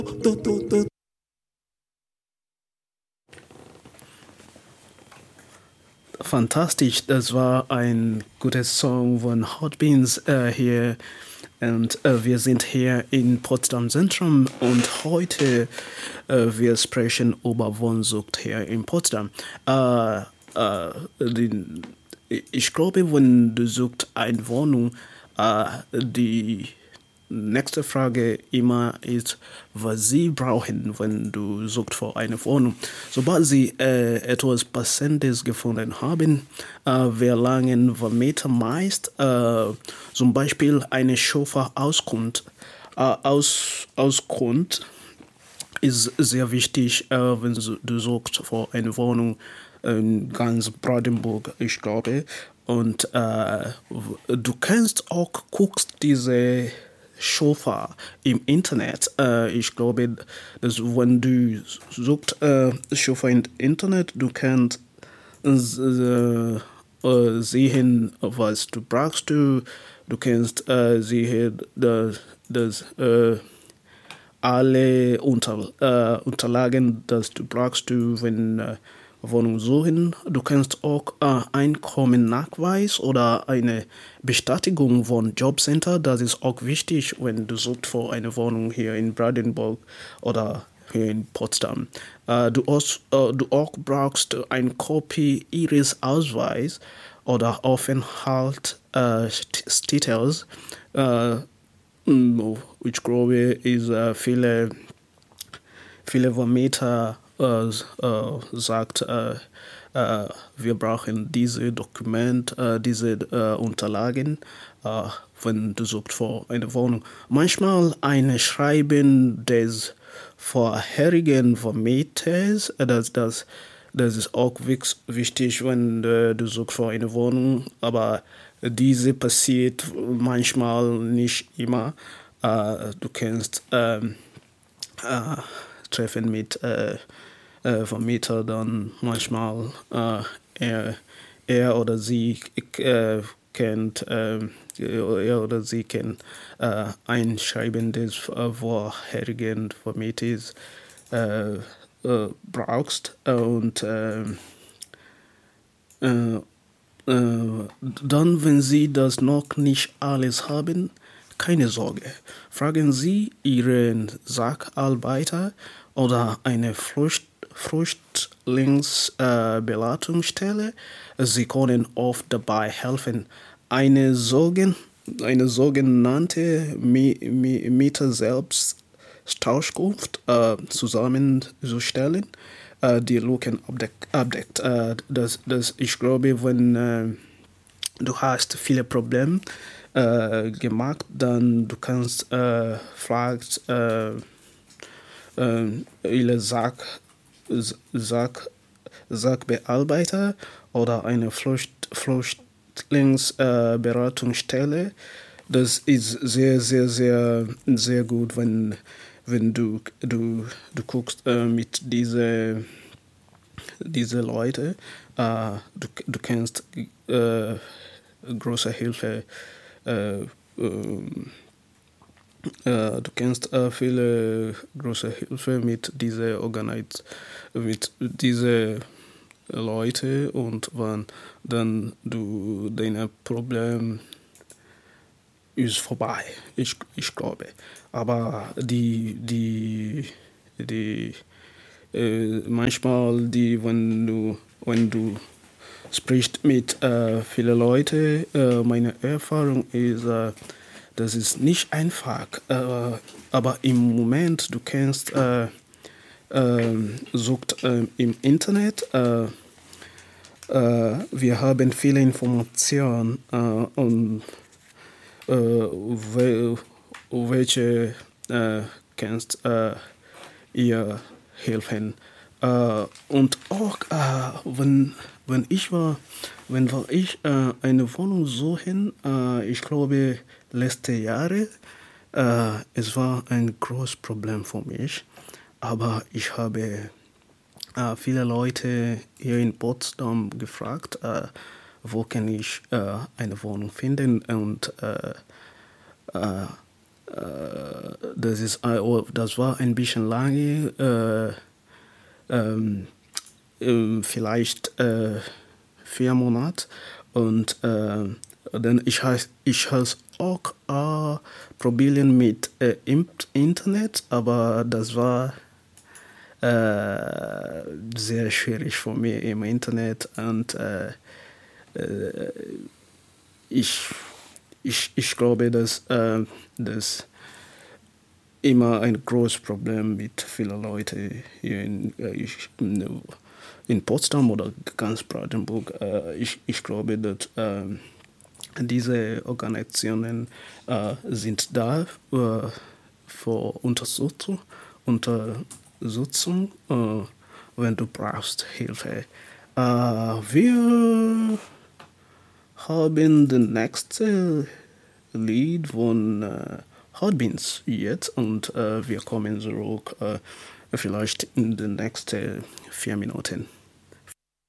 Fantastisch, das war ein gutes Song von Hot Beans hier. Und wir sind hier in Potsdam Zentrum und heute wir sprechen über Wohnsucht hier in Potsdam. Den, ich glaube, wenn du suchst eine Wohnung, die nächste Frage immer ist, was Sie brauchen, wenn du suchst für eine Wohnung. Sobald Sie etwas Passendes gefunden haben, verlangen Vermieter meist zum Beispiel eine Chauffeurauskunft. Auskunft ist sehr wichtig, wenn du suchst für eine Wohnung in ganz Brandenburg, ich glaube. Und du kannst auch guckst diese Chauffeur im Internet. Ich glaube, dass wenn du suchst Chauffeur im Internet, du kannst sehen, was du brauchst. Du kannst sehen, dass alle Unterlagen, das du brauchst, wenn Wohnung suchen. Du kannst auch Einkommennachweis oder eine Bestätigung von Jobcenter. Das ist auch wichtig, wenn du suchst für eine Wohnung hier in Brandenburg oder hier in Potsdam. Du auch brauchst eine Kopie ihres Ausweis oder Aufenthaltstitels. Ich glaube, ist viele Vermieter sagt, wir brauchen diese Dokumente, diese Unterlagen, wenn du suchst für eine Wohnung. Manchmal ein Schreiben des vorherigen Vermieters, das ist auch wichtig, wenn du suchst für eine Wohnung, aber diese passiert manchmal nicht immer. Du kannst treffen mit Vermieter dann manchmal er oder sie kennt er oder sie kennt ein Schreiben des vorherigen Vermieters brauchst und dann, wenn Sie das noch nicht alles haben, keine Sorge. Fragen Sie Ihren Sacharbeiter oder eine Flüchtlingsberatungsstelle. Sie können oft dabei helfen, eine sogenannte Mieter-Selbstauskunft zusammenzustellen, die Lücken abdeckt. Ich glaube, wenn du hast viele Probleme gemacht, dann du kannst fragst ihre Sachbearbeiter oder eine Flüchtlingsberatungsstelle. Das ist sehr gut, wenn du guckst mit diese Leute. Du kannst große Hilfe du kannst viele große Hilfe mit mit diese Leute und wenn dann du dein Problem ist vorbei, ich glaube. Aber die manchmal wenn du sprichst mit vielen Leuten, meine Erfahrung ist, das ist nicht einfach, aber im Moment, du kannst sucht im Internet, wir haben viele Informationen und welche kannst ihr helfen. Und auch wenn ich eine Wohnung suchen, ich glaube letzte Jahre, es war ein großes Problem für mich, aber ich habe viele Leute hier in Potsdam gefragt, wo kann ich eine Wohnung finden und das war ein bisschen lange, vielleicht 4 Monate. Und dann ich has auch Probleme mit Internet, aber das war sehr schwierig für mich im Internet und ich, ich glaube, dass das immer ein großes Problem mit vielen Leuten hier in Potsdam oder ganz Brandenburg. Ich glaube, dass diese Organisationen sind da für Unterstützung, wenn du brauchst Hilfe. Wir haben den nächsten Lied von Hotbeans jetzt und wir kommen zurück vielleicht in den nächsten 4 Minuten.